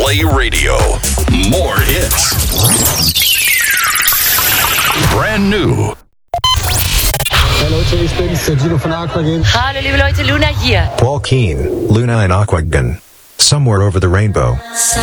Play Radio. More hits. Brand new. Hey Leute, ich bin's, der Gino von Aquagen. Hallo liebe Leute, Luna hier. Paul Keen, Luna and Aquagen. Somewhere over the rainbow.